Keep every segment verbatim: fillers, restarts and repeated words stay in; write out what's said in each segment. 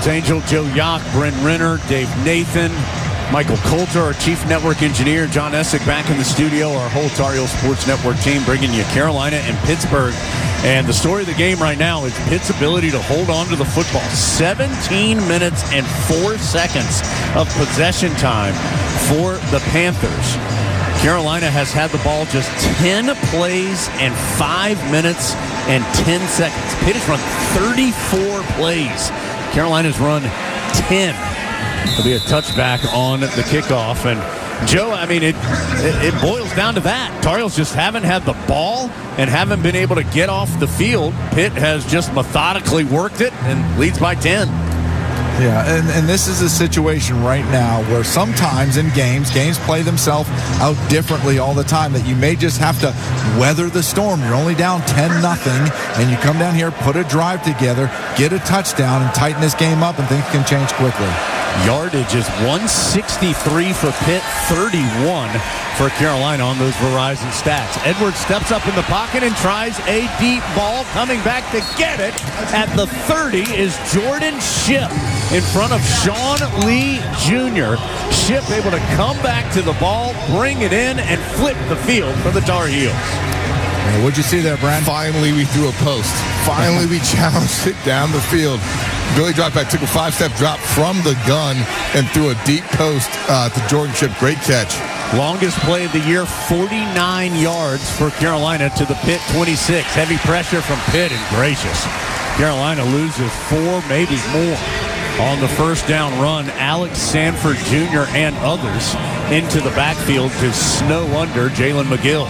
Edwards Angel, Joe Yock, Bryn Renner, Dave Nathan, Michael Coulter, our chief network engineer, John Essick back in the studio, our whole Tar Heel Sports Network team bringing you Carolina and Pittsburgh. And the story of the game right now is Pitt's ability to hold on to the football. seventeen minutes and four seconds of possession time for the Panthers. Carolina has had the ball just ten plays and five minutes and ten seconds. Pitt has run thirty-four plays. Carolina's run ten. It'll be a touchback on the kickoff. And Joe, I mean, it, it it boils down to that. Tar Heels just haven't had the ball and haven't been able to get off the field. Pitt has just methodically worked it and leads by ten. Yeah, and, and this is a situation right now where sometimes in games, games play themselves out differently all the time, that you may just have to weather the storm. You're only down ten nothing, and you come down here, put a drive together, get a touchdown, and tighten this game up, and things can change quickly. Yardage is one sixty-three for Pitt, thirty-one for Carolina on those Verizon stats. Edwards steps up in the pocket and tries a deep ball. Coming back to get it at the thirty is Jordan Shipp in front of Sean Lee Junior Shipp able to come back to the ball, bring it in, and flip the field for the Tar Heels. Yeah, what'd you see there, Brad? Finally, we threw a post. Finally, we challenged it down the field. Billy dropped back, took a five-step drop from the gun, and threw a deep post uh, to Jordan Shipp. Great catch. Longest play of the year, forty-nine yards for Carolina to the Pitt twenty-six. Heavy pressure from Pitt, and gracious. Carolina loses four, maybe more. On the first down run, Alex Sanford Junior and others into the backfield to snow under Jalen McGill.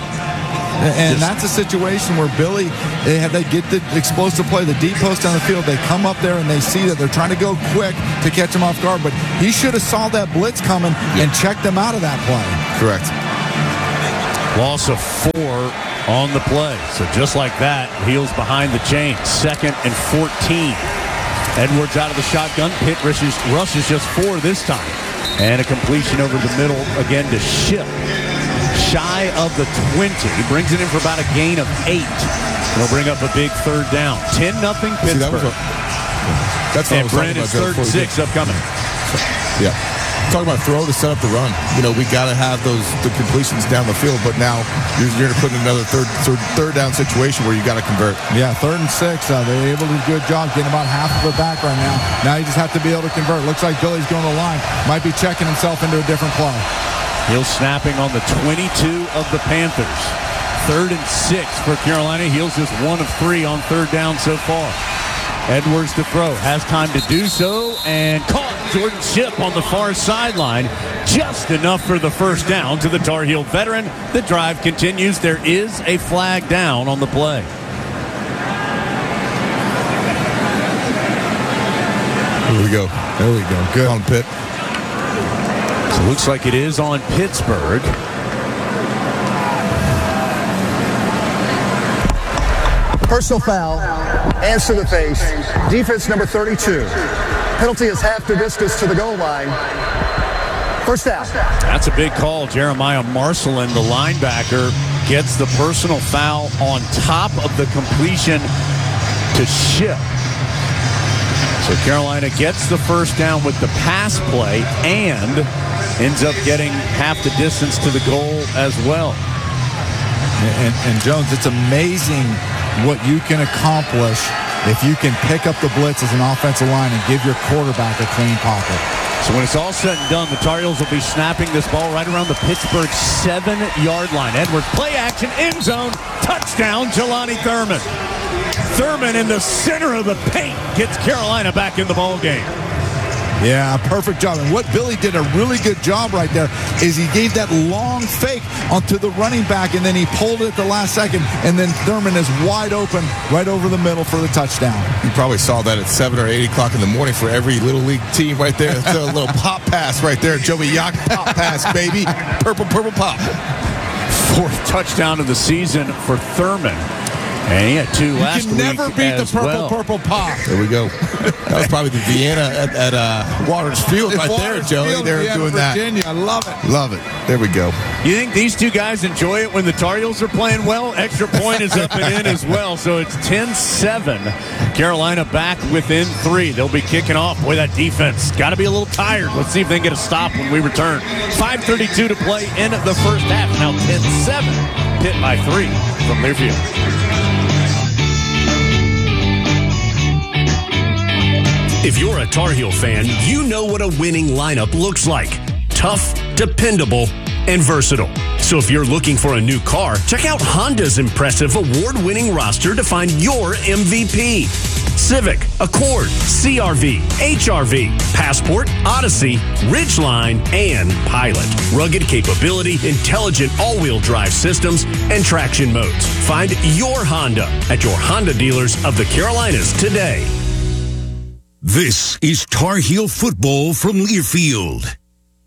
And that's a situation where Billy, they, have, they get the explosive play, the deep post on the field. They come up there and they see that they're trying to go quick to catch him off guard. But he should have saw that blitz coming and checked them out of that play. Correct. Loss of four on the play. So just like that, Heels behind the chain. Second and fourteen. Edwards out of the shotgun. Pitt rushes, rushes just four this time. And a completion over the middle again to Shipp. Shy of the twenty. He brings it in for about a gain of eight. It'll bring up a big third down. ten nothing Pittsburgh. See, that a, that's and Brandon's third and six upcoming. Yeah. Talking about throw to set up the run. You know, we got to have those the completions down the field, but now you're, you're going to put in another third, third third down situation where you got to convert. Yeah, third and six. Uh, they're able to do a good job getting about half of it back right now. Now you just have to be able to convert. Looks like Billy's going to the line. Might be checking himself into a different play. Heels snapping on the twenty-two of the Panthers. Third and six for Carolina. Heels just one of three on third down so far. Edwards to throw. Has time to do so and caught Jordan Shipp on the far sideline. Just enough for the first down to the Tar Heel veteran. The drive continues. There is a flag down on the play. Here we go. There we go. Good. On Pitt. So it looks like it is on Pittsburgh. Personal foul, hands to the face, defense number thirty-two. Penalty is half the distance to the goal line. First down. That's a big call. Jeremiah Marcelin, the linebacker, gets the personal foul on top of the completion to Shipp. So Carolina gets the first down with the pass play and ends up getting half the distance to the goal as well. And, and, and Jones, it's amazing what you can accomplish if you can pick up the blitz as an offensive line and give your quarterback a clean pocket. So when it's all said and done, the Tar Heels will be snapping this ball right around the Pittsburgh seven-yard line. Edwards, play action, end zone, touchdown, Jelani Thurman. Thurman in the center of the paint gets Carolina back in the ball game. Yeah, perfect job. And what Billy did a really good job right there is he gave that long fake onto the running back, and then he pulled it at the last second, and then Thurman is wide open right over the middle for the touchdown. You probably saw that at seven or eight o'clock in the morning for every Little League team right there. It's a little pop pass right there. Joey Yock pop pass, baby. Purple, purple pop. Fourth touchdown of the season for Thurman. And he had two You last can never week beat the as purple, well. purple pop. There we go. That was probably the Vienna at, at uh, Waters Field right there, Waters Joey. Field, They were Vienna, doing Virginia. I love it. that. Love it. There we go. You think these two guys enjoy it when the Tar Heels are playing well? Extra point is up and in as well, so it's ten seven. Carolina back within three. They'll be kicking off. Boy, that defense got to be a little tired. Let's see if they can get a stop when we return. five thirty-two to play in the first half. Now ten seven. Pitt by three from Learfield. If you're a Tar Heel fan, you know what a winning lineup looks like. Tough, dependable, and versatile. So if you're looking for a new car, check out Honda's impressive award-winning roster to find your M V P. Civic, Accord, C R V, H R V, Passport, Odyssey, Ridgeline, and Pilot. Rugged capability, intelligent all-wheel drive systems, and traction modes. Find your Honda at your Honda dealers of the Carolinas today. This is Tar Heel football from Learfield.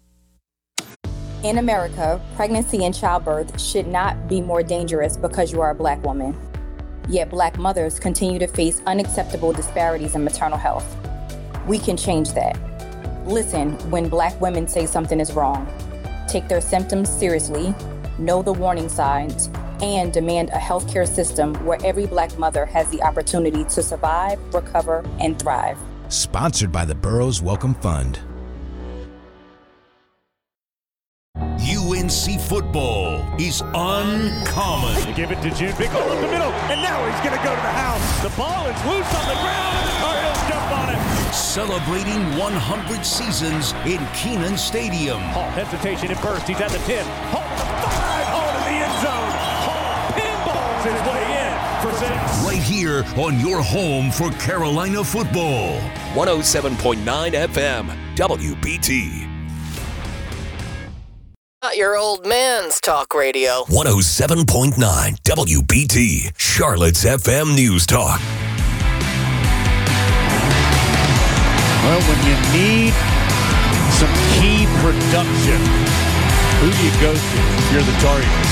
In America, pregnancy and childbirth should not be more dangerous because you are a Black woman. Yet Black mothers continue to face unacceptable disparities in maternal health. We can change that. Listen when Black women say something is wrong. Take their symptoms seriously, know the warning signs, and demand a healthcare system where every Black mother has the opportunity to survive, recover, and thrive. Sponsored by the Burroughs Welcome Fund. U N C football is uncommon. They give it to June. Big hole in the middle, and now he's going to go to the house. The ball is loose on the ground, and the Tar Heels jump on it. Celebrating one hundred seasons in Kenan Stadium. Hall hesitation at first. He's at the ten. Hall to the five. Hall to the end zone. Hall pinballs his way in for six. Right here on your home for Carolina football. one oh seven point nine F M, W B T. Not your old man's talk radio. one oh seven point nine W B T, Charlotte's F M News Talk. Well, when you need some key production, who do you go to if you're the Tar Heels?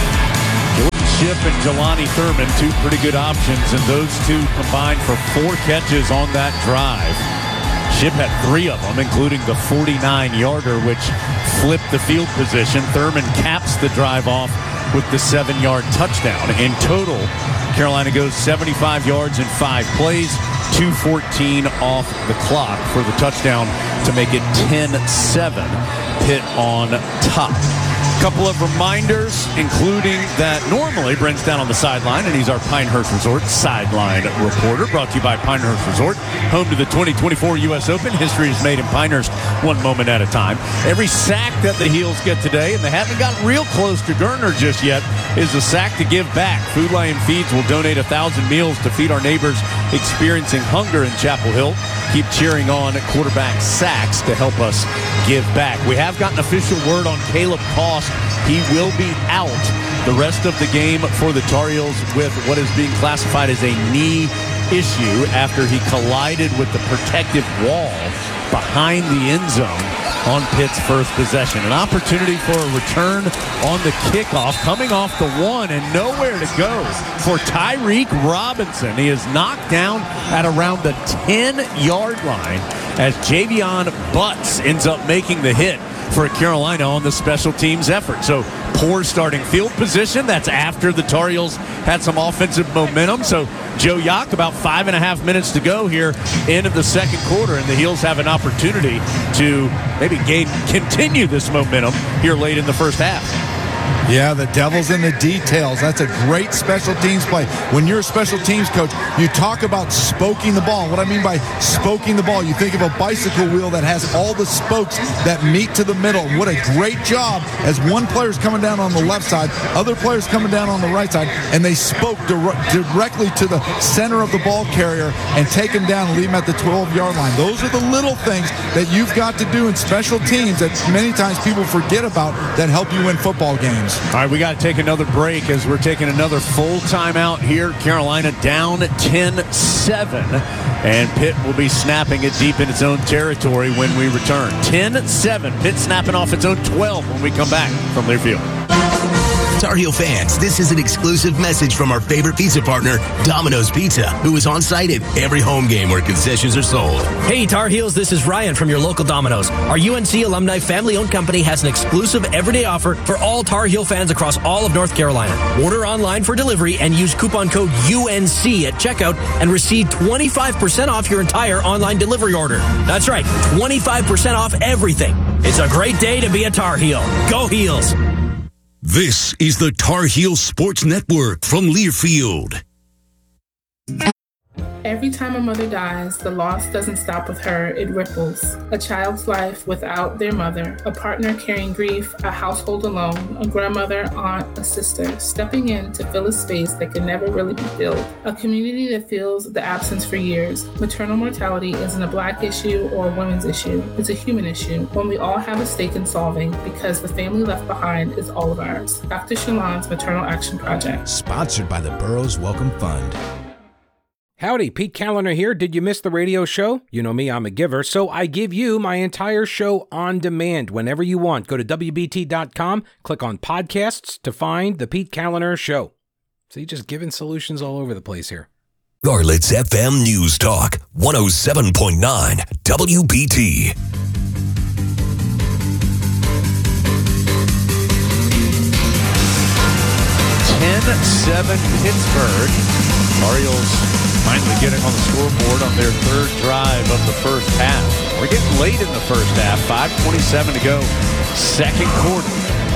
Jordan Shipp and Jelani Thurman, two pretty good options, and those two combined for four catches on that drive. Shipp had three of them, including the forty-nine-yarder, which flipped the field position. Thurman caps the drive off with the seven-yard touchdown. In total, Carolina goes seventy-five yards in five plays, two fourteen off the clock for the touchdown to make it ten seven. Pitt on top. Couple of reminders, including that normally Brent's down on the sideline, and he's our Pinehurst Resort sideline reporter, brought to you by Pinehurst Resort, home to the twenty twenty-four U S Open. History is made in Pinehurst one moment at a time. Every sack that the Heels get today, and they haven't gotten real close to Gerner just yet, is a sack to give back. Food Lion Feeds will donate one thousand meals to feed our neighbors experiencing hunger in Chapel Hill. Keep cheering on quarterback Sacks to help us give back. We have gotten official word on Caleb Cost. He will be out the rest of the game for the Tar Heels with what is being classified as a knee issue after he collided with the protective wall behind the end zone on Pitt's first possession. An opportunity for a return on the kickoff, coming off the one and nowhere to go for Tyreek Robinson. He is knocked down at around the ten-yard line as Javion Butts ends up making the hit for Carolina on the special teams effort. So poor starting field position. That's after the Tar Heels had some offensive momentum. So Joe Yock, about five and a half minutes to go here into the second quarter, and the Heels have an opportunity to maybe gain, continue this momentum here late in the first half. Yeah, the devil's in the details. That's a great special teams play. When you're a special teams coach, you talk about spoking the ball. What I mean by spoking the ball, you think of a bicycle wheel that has all the spokes that meet to the middle. What a great job as one player's coming down on the left side, other players coming down on the right side, and they spoke dire- directly to the center of the ball carrier and take him down and leave him at the twelve-yard line. Those are the little things that you've got to do in special teams that many times people forget about that help you win football games. All right, we got to take another break as we're taking another full timeout here. Carolina down ten seven, and Pitt will be snapping it deep in its own territory when we return. ten seven, Pitt snapping off its own twelve when we come back from Learfield. Tar Heel fans, this is an exclusive message from our favorite pizza partner, Domino's Pizza, who is on site at every home game where concessions are sold. Hey, Tar Heels, this is Ryan from your local Domino's. Our U N C alumni family-owned company has an exclusive everyday offer for all Tar Heel fans across all of North Carolina. Order online for delivery and use coupon code U N C at checkout and receive twenty-five percent off your entire online delivery order. That's right, twenty-five percent off everything. It's a great day to be a Tar Heel. Go Heels! This is the Tar Heel Sports Network from Learfield. Every time a mother dies, the loss doesn't stop with her, it ripples. A child's life without their mother, a partner carrying grief, a household alone, a grandmother, aunt, a sister, stepping in to fill a space that can never really be filled. A community that feels the absence for years. Maternal mortality isn't a Black issue or a women's issue, it's a human issue, one we all have a stake in solving because the family left behind is all of ours. Doctor Shalon's Maternal Action Project. Sponsored by the Burroughs Welcome Fund. Howdy, Pete Callender here. Did you miss the radio show? You know me, I'm a giver, so I give you my entire show on demand whenever you want. Go to W B T dot com, click on podcasts to find the Pete Callender Show. So you're just giving solutions all over the place here. Charlotte's F M News Talk, one oh seven point nine W B T. ten seven Pittsburgh. Orioles finally getting on the scoreboard on their third drive of the first half. We're getting late in the first half. five twenty-seven to go, second quarter.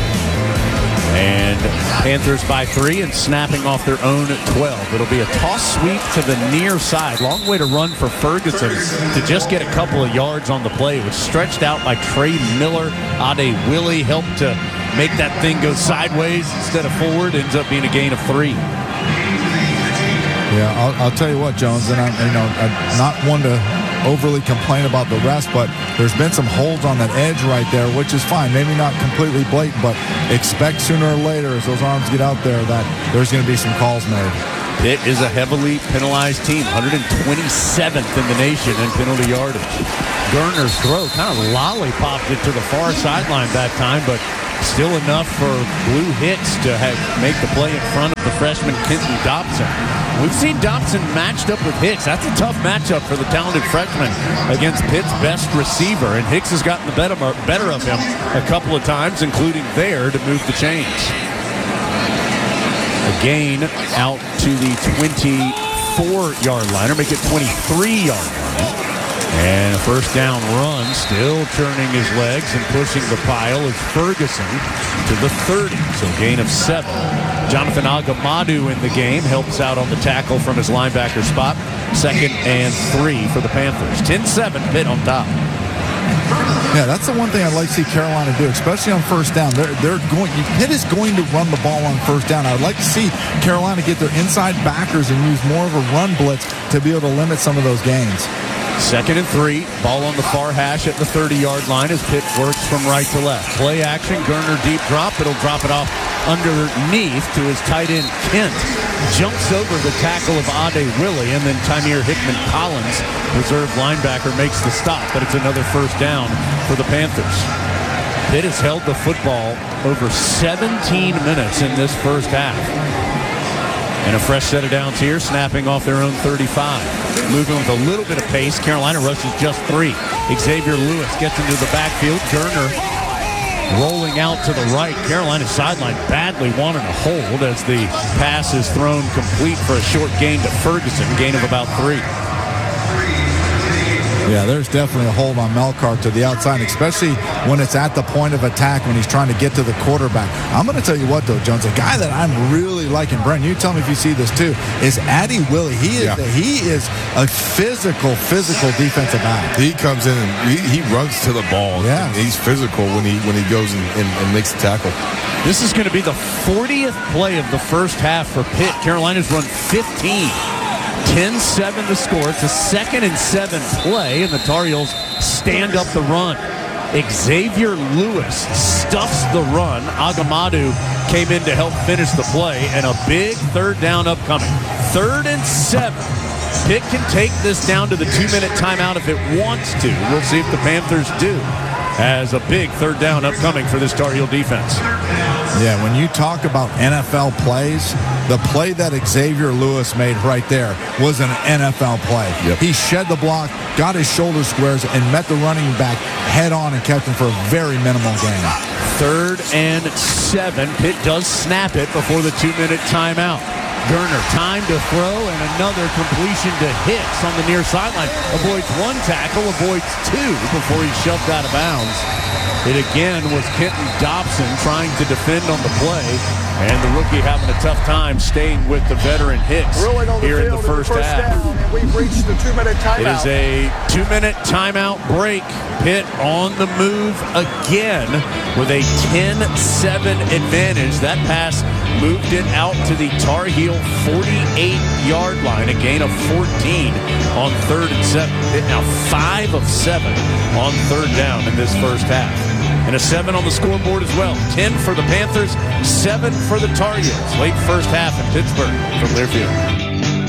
And Panthers by three and snapping off their own twelve. It'll be a toss sweep to the near side. Long way to run for Ferguson to just get a couple of yards on the play. It was stretched out by Trey Miller. Ade Willie helped to make that thing go sideways instead of forward. Ends up being a gain of three. Yeah, I'll, I'll tell you what, Jones, and I'm, you know, I'm not one to overly complain about the rest, but there's been some holds on that edge right there, which is fine. Maybe not completely blatant, but expect sooner or later as those arms get out there that there's going to be some calls made. Pitt is a heavily penalized team, one hundred twenty-seventh in the nation in penalty yardage. Gurner's throw kind of lollipopped it to the far sideline that time, but still enough for Blue Hicks to have, make the play in front of the freshman Kenton Dobson. We've seen Dobson matched up with Hicks. That's a tough matchup for the talented freshman against Pitt's best receiver, and Hicks has gotten the better, better of him a couple of times, including there to move the chains. A gain out to the twenty-four-yard line, or make it twenty-three-yard line. And a first down run, still turning his legs and pushing the pile is Ferguson to the thirty. So gain of seven. Jonathan Agamadu in the game helps out on the tackle from his linebacker spot. Second and three for the Panthers. ten seven, Pitt on top. Yeah, that's the one thing I'd like to see Carolina do, especially on first down. They're, they're going. Pitt is going to run the ball on first down. I would like to see Carolina get their inside backers and use more of a run blitz to be able to limit some of those gains. Second and three, ball on the far hash at the thirty-yard line as Pitt works from right to left. Play action, Gurner deep drop. It'll drop it off underneath to his tight end, Kent. Jumps over the tackle of Ade Willie, and then Tymier Hickman-Collins, reserve linebacker, makes the stop, but it's another first down for the Panthers. Pitt has held the football over seventeen minutes in this first half. And a fresh set of downs here, snapping off their own thirty-five. Moving with a little bit of pace, Carolina rushes just three. Xavier Lewis gets into the backfield. Gurner rolling out to the right. Carolina's sideline badly wanting a hold as the pass is thrown complete for a short gain to Ferguson, gain of about three. Yeah, there's definitely a hold on Melkart to the outside, especially when it's at the point of attack when he's trying to get to the quarterback. I'm going to tell you what, though, Jones, a guy that I'm really liking, Brent, you tell me if you see this too, is Ade Willie. He is, yeah. he is a physical, physical defensive back. He comes in and he, he runs to the ball. Yeah. He's physical when he when he goes and, and, and makes the tackle. This is going to be the fortieth play of the first half for Pitt. Carolina's run fifteen. ten seven to score. It's a second and seven play, and the Tar Heels stand up the run. Xavier Lewis stuffs the run. Agamadu came in to help finish the play, and a big third down upcoming. Third and seven. Pitt can take this down to the two-minute timeout if it wants to. We'll see if the Panthers do. as a big third down upcoming for this Tar Heel defense. Yeah, when you talk about N F L plays, the play that Xavier Lewis made right there was an N F L play. Yep. He shed the block, got his shoulder squares, and met the running back head on and kept him for a very minimal gain. Third and seven. Pitt does snap it before the two-minute timeout. Gerner, time to throw, and another completion to Hicks on the near sideline. Avoids one tackle, avoids two before he's shoved out of bounds. It again was Kenton Dobson trying to defend on the play, and the rookie having a tough time staying with the veteran Hicks the here in the first, in the first half. Down, and we've reached the two-minute timeout. It is a two-minute timeout break. Pitt on the move again with a ten seven advantage. That pass moved it out to the Tar Heel forty-eight-yard line, a gain of fourteen on third and seven. Pitt now five of seven on third down in this first half. And a seven on the scoreboard as well. ten for the Panthers, seven for the Tar Heels. Late first half in Pittsburgh from Learfield.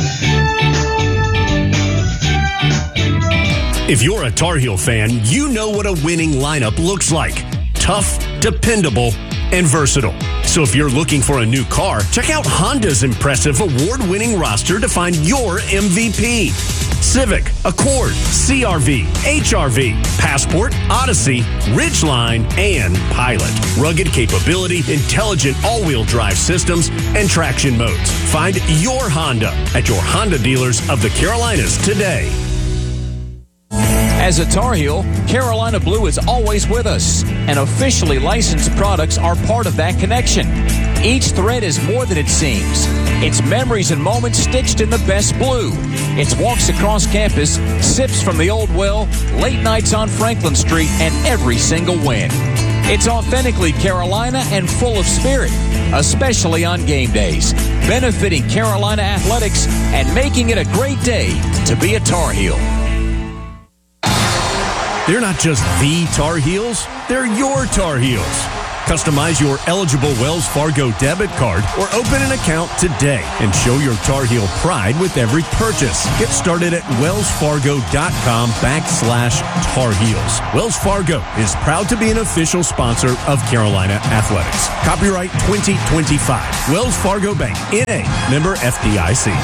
If you're a Tar Heel fan, you know what a winning lineup looks like. Tough, dependable, and versatile. So if you're looking for a new car, check out Honda's impressive award-winning roster to find your M V P. Civic, Accord, C R V, H R V, Passport, Odyssey, Ridgeline, and Pilot. Rugged capability, intelligent all-wheel drive systems, and traction modes. Find your Honda at your Honda dealers of the Carolinas today. As a Tar Heel, Carolina Blue is always with us, and officially licensed products are part of that connection. Each thread is more than it seems. It's memories and moments stitched in the best blue. It's walks across campus, sips from the old well, late nights on Franklin Street, and every single win. It's authentically Carolina and full of spirit, especially on game days, benefiting Carolina athletics and making it a great day to be a Tar Heel. They're not just the Tar Heels, they're your Tar Heels. Customize your eligible Wells Fargo debit card or open an account today and show your Tar Heel pride with every purchase. Get started at wellsfargo.com backslash Tar Heels. Wells Fargo is proud to be an official sponsor of Carolina Athletics. Copyright twenty twenty-five. Wells Fargo Bank, N A, member F D I C.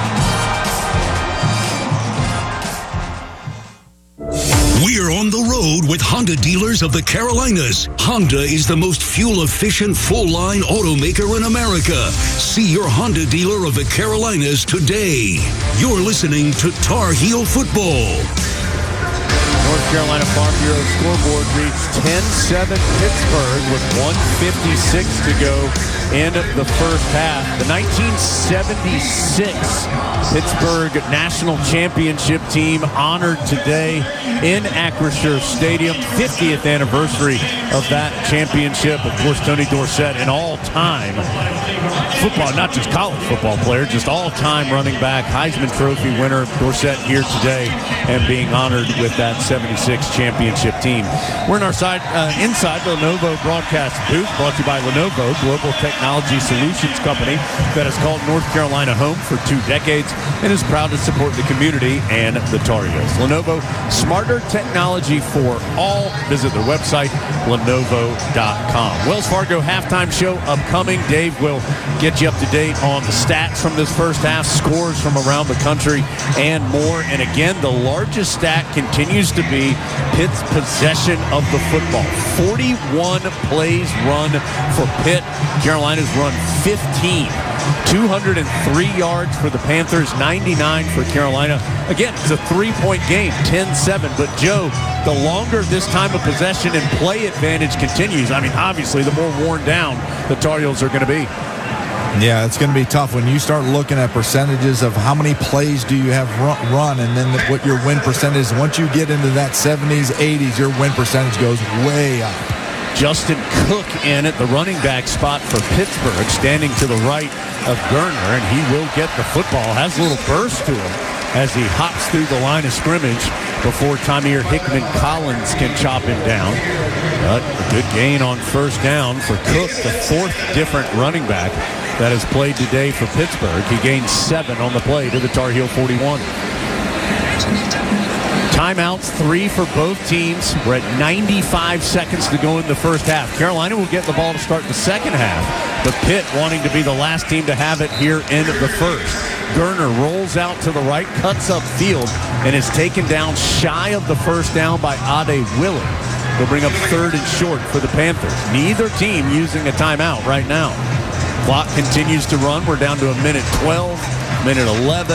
We're on the road with Honda dealers of the Carolinas. Honda is the most fuel-efficient, full-line automaker in America. See your Honda dealer of the Carolinas today. You're listening to Tar Heel Football. North Carolina Farm Bureau scoreboard reads ten seven Pittsburgh with one fifty-six to go in the first half. The nineteen seventy-six Pittsburgh National Championship team honored today in Acrisure Stadium. fiftieth anniversary of that championship. Of course, Tony Dorsett, an all-time football, not just college football player, just all-time running back, Heisman Trophy winner. Dorsett here today and being honored with that seventy-six championship team. We're in our side, uh, inside the Lenovo broadcast booth, brought to you by Lenovo, global technology solutions company that has called North Carolina home for two decades and is proud to support the community and the Tar Heels. Lenovo, smarter technology for all. Visit their website, lenovo dot com. Wells Fargo halftime show upcoming. Dave will get you up to date on the stats from this first half, scores from around the country, and more. And again, the largest stat continues to be Pitt's possession of the football. forty-one plays run for Pitt. Carolina's run fifteen. two hundred three yards for the Panthers, ninety-nine for Carolina. Again, it's a three-point game, ten seven. But, Joe, the longer this time of possession and play advantage continues, I mean, obviously, the more worn down the Tar Heels are going to be. Yeah, it's going to be tough when you start looking at percentages of how many plays do you have run and then what your win percentage is. Once you get into that seventies, eighties, your win percentage goes way up. Justin Cook in at the running back spot for Pittsburgh, standing to the right of Gerner, and he will get the football. Has a little burst to him as he hops through the line of scrimmage before Tamir Hickman Collins can chop him down. But a good gain on first down for Cook, the fourth different running back that has played today for Pittsburgh. He gained seven on the play to the Tar Heel forty-one. Timeouts, three for both teams. We're at ninety-five seconds to go in the first half. Carolina will get the ball to start the second half, but Pitt wanting to be the last team to have it here in the first. Gerner rolls out to the right, cuts up field, and is taken down shy of the first down by Ade Willie. They'll bring up third and short for the Panthers. Neither team using a timeout right now. Clock continues to run. We're down to a minute twelve, minute eleven.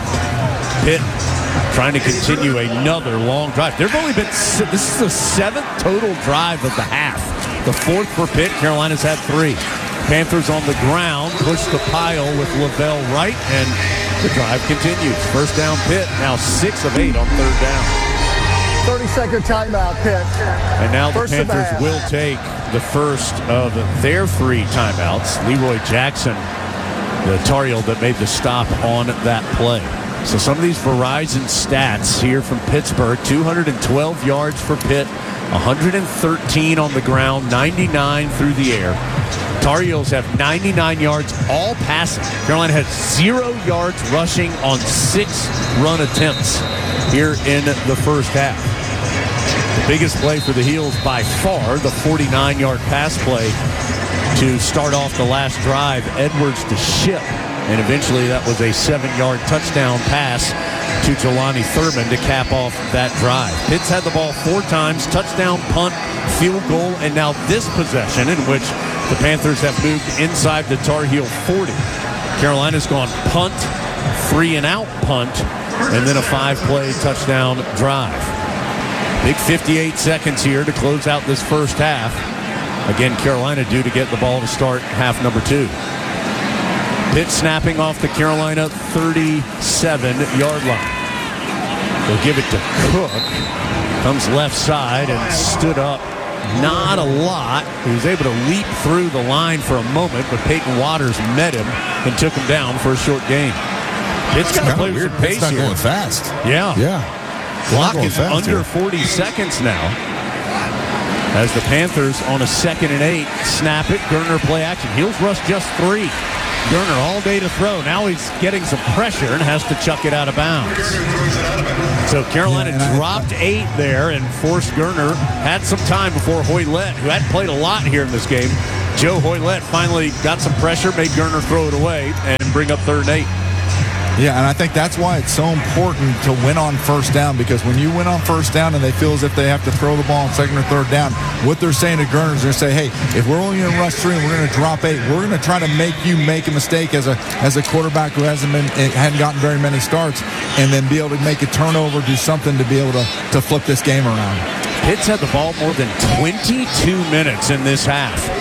Pitt trying to continue another long drive. There've only been, this is the seventh total drive of the half. The fourth for Pitt. Carolina's had three. Panthers on the ground, push the pile with Lavelle Wright, and the drive continues. First down Pitt, now six of eight on third down. thirty-second timeout, Pitt. And now the First of the Panthers half. will take the first of their three timeouts. Leroy Jackson, the Tar Heel that made the stop on that play. So some of these Verizon stats here from Pittsburgh. two hundred twelve yards for Pitt, one hundred thirteen on the ground, ninety-nine through the air. Tar Heels have ninety-nine yards all passing. Carolina had zero yards rushing on six run attempts here in the first half. The biggest play for the Heels by far, the forty-nine-yard pass play to start off the last drive, Edwards to Ship. And eventually that was a seven-yard touchdown pass to Jelani Thurman to cap off that drive. Pitt's had the ball four times, touchdown, punt, field goal, and now this possession in which the Panthers have moved inside the Tar Heel forty. Carolina's gone punt, three and out punt, and then a five-play touchdown drive. Big fifty-eight seconds here to close out this first half. Again, Carolina due to get the ball to start half number two. Pitt snapping off the Carolina thirty-seven-yard line. They'll give it to Cook. Comes left side and stood up. Not a lot. He was able to leap through the line for a moment, but Peyton Waters met him and took him down for a short gain. Pitt's got to play with some pace It's not here. going fast. Yeah. Yeah. Clock going is fast under here. forty seconds now. As the Panthers on a second and eight snap it. Gerner play action. Heels rush just three. Gerner all day to throw. Now he's getting some pressure and has to chuck it out of bounds. So Carolina Yeah, dropped eight there and forced Gerner. Had some time before Hoylett, who hadn't played a lot here in this game. Joe Hoylett finally got some pressure, made Gerner throw it away, and bring up third and eight. Yeah, and I think that's why it's so important to win on first down, because when you win on first down and they feel as if they have to throw the ball on second or third down, what they're saying to Gerner is they're saying, hey, if we're only going to rush three and we're going to drop eight, we're going to try to make you make a mistake as a as a quarterback who hasn't been hadn't gotten very many starts, and then be able to make a turnover, do something to be able to, to flip this game around. Pitt's had the ball more than twenty-two minutes in this half.